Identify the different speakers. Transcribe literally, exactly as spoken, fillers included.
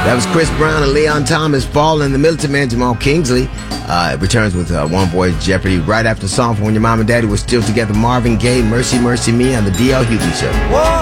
Speaker 1: That was Chris Brown and Leon Thomas. Ball and the Militant Man, Jamal Kingsley, uh, returns with uh, One Boy's Jeopardy right after the song from When Your Mom and Daddy Were Still Together. Marvin Gaye, Mercy, Mercy Me on the D L Hughley Show.
Speaker 2: Whoa.